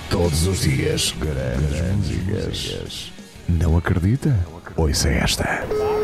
Todos os dias, grandes músicas. Não acredita? Ouça esta.